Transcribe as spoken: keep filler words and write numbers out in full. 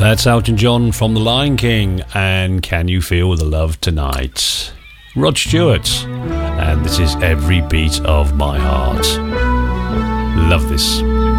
That's Elton John from The Lion King and Can You Feel the Love Tonight? Rod Stewart, and this is Every Beat of My Heart. Love this.